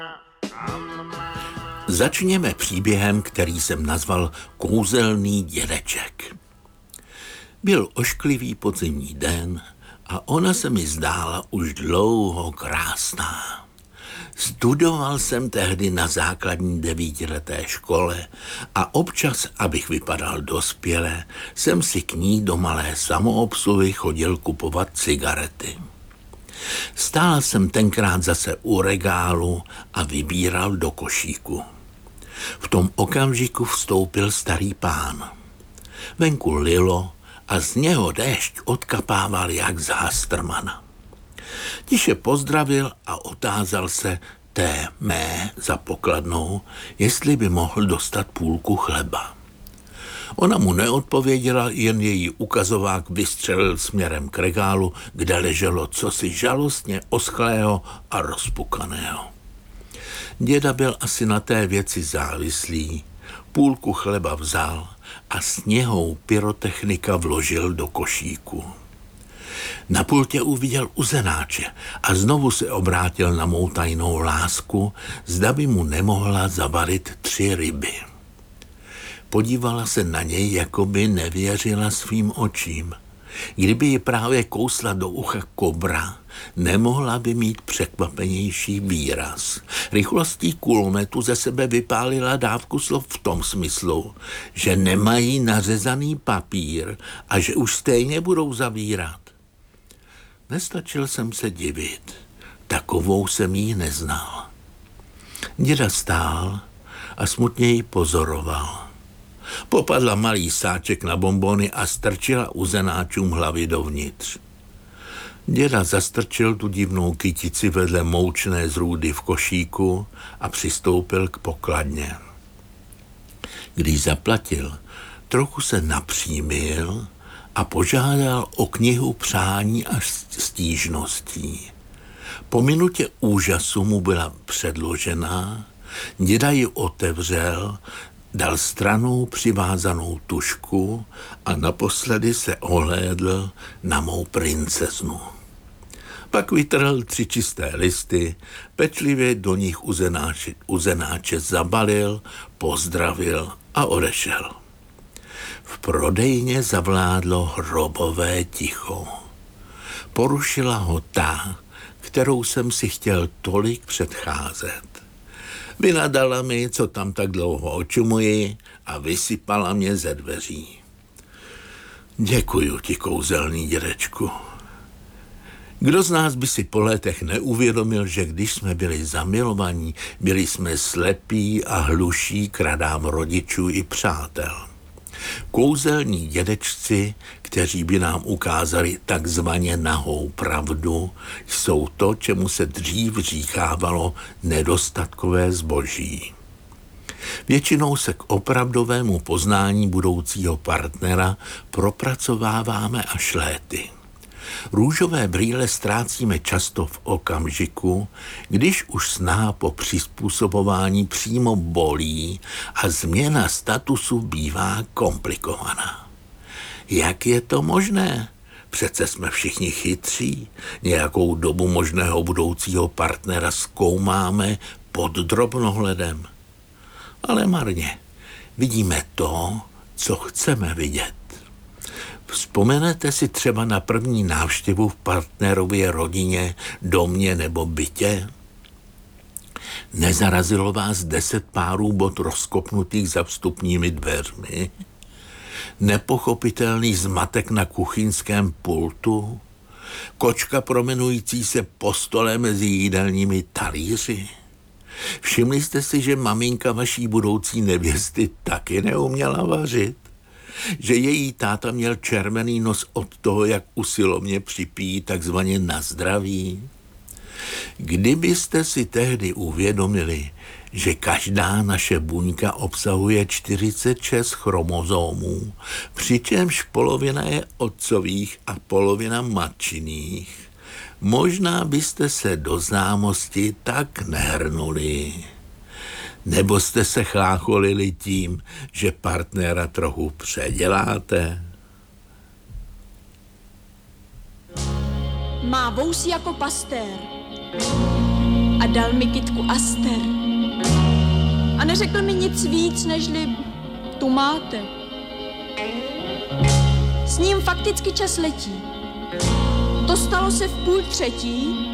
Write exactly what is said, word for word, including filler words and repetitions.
Začněme příběhem, který jsem nazval Kouzelný dědeček. Byl ošklivý podzimní den a ona se mi zdála už dlouho krásná. Studoval jsem tehdy na základní devítileté škole a občas, abych vypadal dospěle, jsem si k ní do malé samoobsluhy chodil kupovat cigarety. Stál jsem tenkrát zase u regálu a vybíral do košíku. V tom okamžiku vstoupil starý pán. Venku lilo a z něho déšť odkapával jak z Hastrmana. Tiše pozdravil a otázal se té mé za pokladnou, jestli by mohl dostat půlku chleba. Ona mu neodpověděla, jen její ukazovák vystřelil směrem k regálu, kde leželo cosi žalostně oschlého a rozpukaného. Děda byl asi na té věci závislý, půlku chleba vzal a sněhou pyrotechnika vložil do košíku. Na pultě uviděl uzenáče a znovu se obrátil na mou tajnou lásku, zda by mu nemohla zavarit tři ryby. Podívala se na něj, jako by nevěřila svým očím. Kdyby ji právě kousla do ucha kobra, nemohla by mít překvapenější výraz. Rychlostí kulometu ze sebe vypálila dávku slov v tom smyslu, že nemají nařezaný papír a že už stejně budou zavírat. Nestačil jsem se divit. Takovou jsem jí neznal. Děda stál a smutně ji pozoroval. Popadla malý sáček na bonbony a strčila uzenáčům hlavy dovnitř. Děda zastrčil tu divnou kytici vedle moučné zrůdy v košíku a přistoupil k pokladně. Když zaplatil, trochu se napřímil a požádal o knihu přání a stížností. Po minutě úžasu mu byla předložená, děda ji otevřel, dal stranou přivázanou tužku a naposledy se ohlédl na mou princeznu. Pak vytrhl tři čisté listy, pečlivě do nich uzenáče, uzenáče zabalil, pozdravil a odešel. V prodejně zavládlo hrobové ticho. Porušila ho ta, kterou jsem si chtěl tolik předcházet. Vynadala mi, co tam tak dlouho očumuji, a vysypala mě ze dveří. Děkuju ti, kouzelný dědečku. Kdo z nás by si po letech neuvědomil, že když jsme byli zamilovaní, byli jsme slepí a hluší k radám rodičů i přátel. Kouzelní dědečci, kteří by nám ukázali takzvaně nahou pravdu, jsou to, čemu se dřív říkávalo nedostatkové zboží. Většinou se k opravdovému poznání budoucího partnera propracováváme až léty. Růžové brýle ztrácíme často v okamžiku, když už snaha po přizpůsobování přímo bolí a změna statusu bývá komplikovaná. Jak je to možné? Přece jsme všichni chytří, nějakou dobu možného budoucího partnera zkoumáme pod drobnohledem. Ale marně, vidíme to, co chceme vidět. Vzpomenete si třeba na první návštěvu v partnerově rodině, domě nebo bytě? Nezarazilo vás deset párů bot rozkopnutých za vstupními dveřmi? Nepochopitelný zmatek na kuchyňském pultu? Kočka promenující se po stole mezi jídelními talíři? Všimli jste si, že maminka vaší budoucí nevěsty taky neuměla vařit? Že její táta měl červený nos od toho, jak usilovně připíjí takzvaně na zdraví? Kdybyste si tehdy uvědomili, že každá naše buňka obsahuje čtyřicet šest chromozomů, přičemž polovina je otcových a polovina matčiných, možná byste se do známosti tak nehrnuli. Nebo jste se chlácholili tím, že partnera trochu předěláte? Má vousy jako pastér a dal mi kytku Aster. A neřekl mi nic víc, nežli tu máte. S ním fakticky čas letí. To stalo se v půl třetí